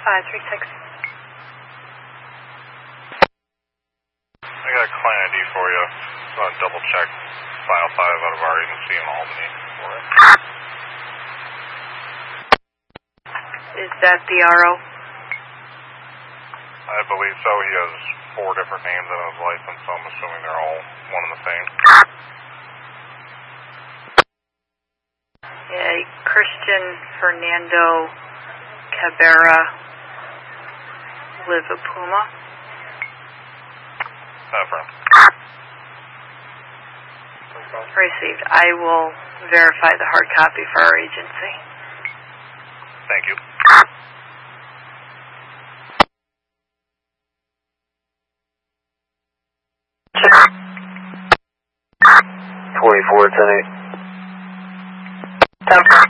536. I got a client ID for you. Just want to double check file 5 out of our agency in Albany for it. Is that the RO? I believe so. He has 4 different names on his license, so I'm assuming they're all one and the same. Yeah, Christian Fernando Cabrera Livapuma. Affirm. Received. I will verify the hard copy for our agency. Thank you. Twenty-four 10-8.